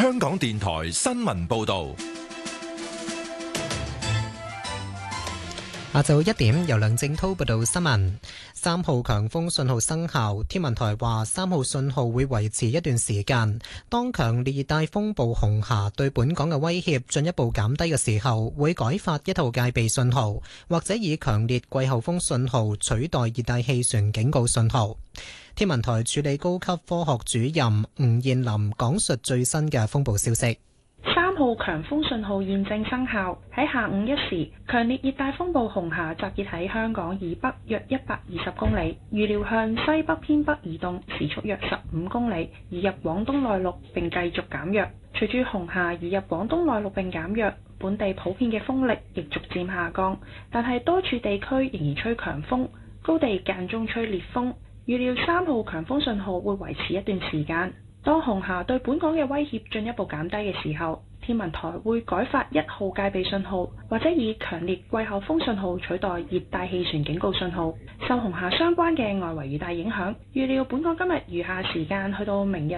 香港電台新聞報道。 下晝1點，由梁正濤報道新聞。3號強風信號生效，天文台話3號信號會維持一段時間。當強烈熱帶風暴紅霞對本港嘅威脅進一步減低嘅時候，會改發1號戒備信號，或者以強烈季候風信號取代熱帶氣旋警告信號。天文台助理高級科學主任吳彥霖講述最新嘅風暴消息。 3號強風信號現正生效。喺下午1時，強烈熱帶風暴紅霞集結喺香港以北約120公里，預料向西北偏北移動，時速約15公里，移入廣東內陸並繼續減弱。隨住紅霞移入廣東內陸並減弱，本地普遍嘅風力亦逐漸下降，但係多處地區仍然吹強風，高地間中吹烈風。預料3號強風信號會維持一段時間。當紅霞對本港嘅威脅進一步減低嘅時候，天文台會改發1號戒備信號，或者以強烈季候風信號取代熱帶氣旋警告信號。受紅霞相關嘅外圍雨帶影響，預料本港今日餘下時間去到明日